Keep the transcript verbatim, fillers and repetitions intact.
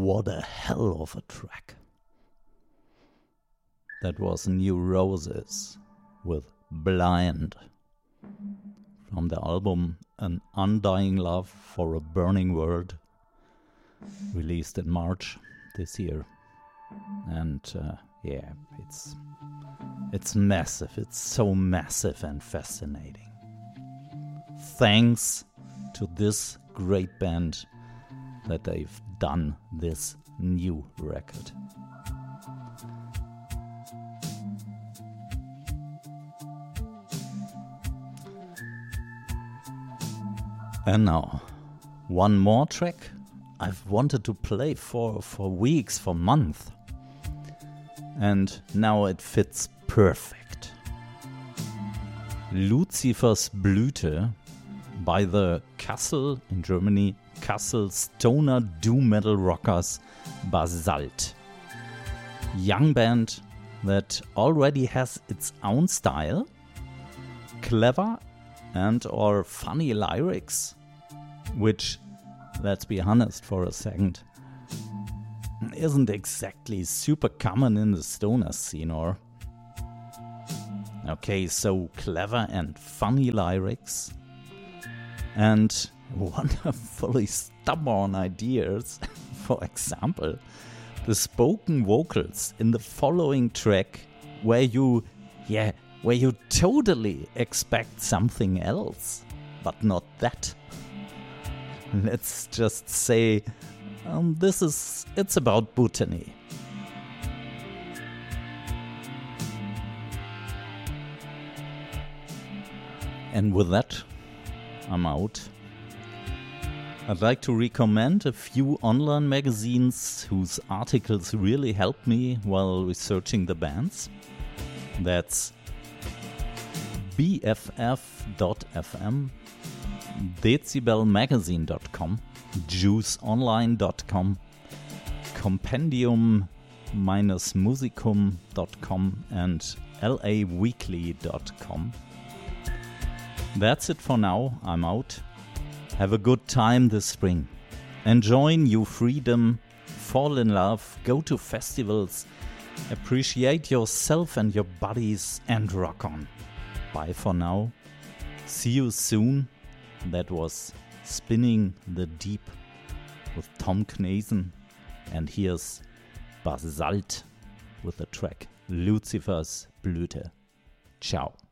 What a hell of a track. That was New Roses with Blind from the album An Undying Love for a Burning World, released in March this year. And uh, yeah, it's it's massive. It's so massive and fascinating. Thanks to this great band that they've done this new record. And now, one more track I've wanted to play for, for weeks, for months. And now it fits perfect. Lucifer's Blüte by the Kassel, in Germany, Kassel stoner doom metal rockers Basalt. Young band that already has its own style, clever and or funny lyrics, which, let's be honest for a second, isn't exactly super common in the stoner scene, or... Okay, so clever and funny lyrics and wonderfully stubborn ideas. For example, the spoken vocals in the following track, where you, yeah, where you totally expect something else, but not that. Let's just say, um, this is, it's about botany. And with that, I'm out. I'd like to recommend a few online magazines whose articles really helped me while researching the bands. That's B F F dot F M, decibel magazine dot com, juice online dot com, compendium musicum dot com and L A weekly dot com. That's it for now. I'm out. Have a good time this spring. Enjoy new freedom, fall in love, go to festivals, appreciate yourself and your bodies, and rock on. Bye for now. See you soon. That was Spinning the Deep with Tom Knazen. And here's Basalt with the track Lucifer's Blüte. Ciao.